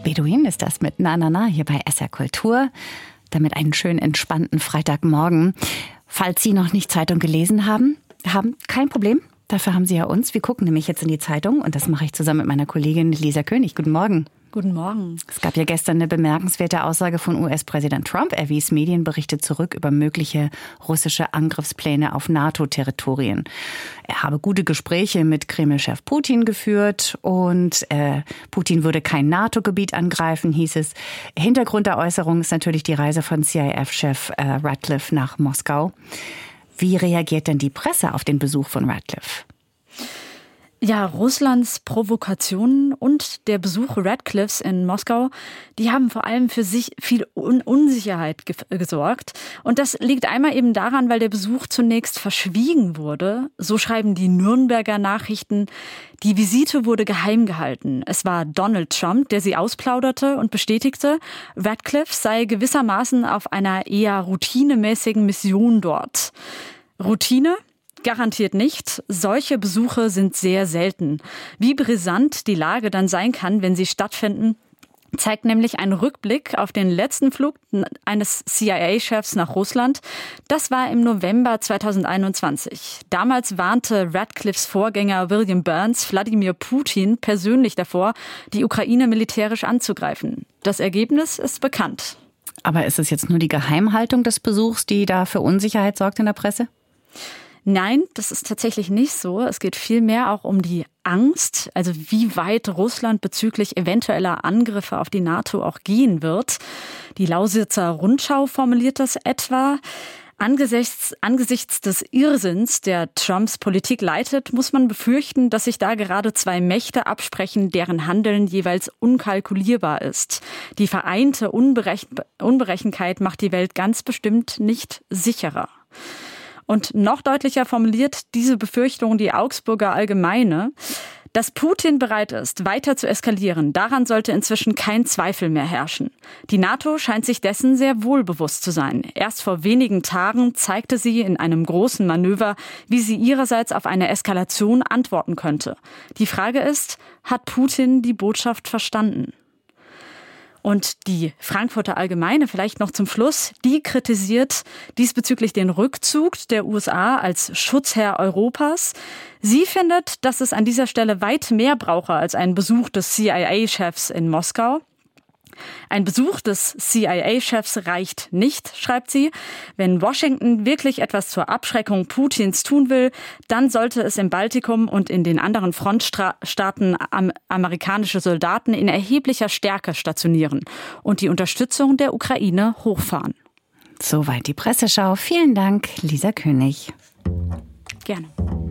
Beduin ist das mit Na Na Na hier bei SR Kultur. Damit einen schönen entspannten Freitagmorgen. Falls Sie noch nicht Zeitung gelesen haben, kein Problem. Dafür haben Sie ja uns. Wir gucken nämlich jetzt in die Zeitung und das mache ich zusammen mit meiner Kollegin Lisa König. Guten Morgen. Guten Morgen. Es gab ja gestern eine bemerkenswerte Aussage von US-Präsident Trump. Er wies Medienberichte zurück über mögliche russische Angriffspläne auf NATO-Territorien. Er habe gute Gespräche mit Kreml-Chef Putin geführt und Putin würde kein NATO-Gebiet angreifen, hieß es. Hintergrund der Äußerung ist natürlich die Reise von CIA-Chef Ratcliffe nach Moskau. Wie reagiert denn die Presse auf den Besuch von Ratcliffe? Ja, Russlands Provokationen und der Besuch Ratcliffes in Moskau, die haben vor allem für sich viel Unsicherheit gesorgt. Und das liegt einmal eben daran, weil der Besuch zunächst verschwiegen wurde. So schreiben die Nürnberger Nachrichten. Die Visite wurde geheim gehalten. Es war Donald Trump, der sie ausplauderte und bestätigte, Ratcliffe sei gewissermaßen auf einer eher routinemäßigen Mission dort. Routine? Garantiert nicht. Solche Besuche sind sehr selten. Wie brisant die Lage dann sein kann, wenn sie stattfinden, zeigt nämlich ein Rückblick auf den letzten Flug eines CIA-Chefs nach Russland. Das war im November 2021. Damals warnte Ratcliffes Vorgänger William Burns Wladimir Putin persönlich davor, die Ukraine militärisch anzugreifen. Das Ergebnis ist bekannt. Aber ist es jetzt nur die Geheimhaltung des Besuchs, die da für Unsicherheit sorgt in der Presse? Nein, das ist tatsächlich nicht so. Es geht vielmehr auch um die Angst, also wie weit Russland bezüglich eventueller Angriffe auf die NATO auch gehen wird. Die Lausitzer Rundschau formuliert das etwa. Angesichts des Irrsinns, der Trumps Politik leitet, muss man befürchten, dass sich da gerade zwei Mächte absprechen, deren Handeln jeweils unkalkulierbar ist. Die vereinte Unberechenbarkeit macht die Welt ganz bestimmt nicht sicherer. Und noch deutlicher formuliert diese Befürchtung die Augsburger Allgemeine. Dass Putin bereit ist, weiter zu eskalieren, daran sollte inzwischen kein Zweifel mehr herrschen. Die NATO scheint sich dessen sehr wohl bewusst zu sein. Erst vor wenigen Tagen zeigte sie in einem großen Manöver, wie sie ihrerseits auf eine Eskalation antworten könnte. Die Frage ist, hat Putin die Botschaft verstanden? Und die Frankfurter Allgemeine, vielleicht noch zum Schluss, die kritisiert diesbezüglich den Rückzug der USA als Schutzherr Europas. Sie findet, dass es an dieser Stelle weit mehr brauche als einen Besuch des CIA-Chefs in Moskau. Ein Besuch des CIA-Chefs reicht nicht, schreibt sie. Wenn Washington wirklich etwas zur Abschreckung Putins tun will, dann sollte es im Baltikum und in den anderen Frontstaaten amerikanische Soldaten in erheblicher Stärke stationieren und die Unterstützung der Ukraine hochfahren. Soweit die Presseschau. Vielen Dank, Lisa König. Gerne.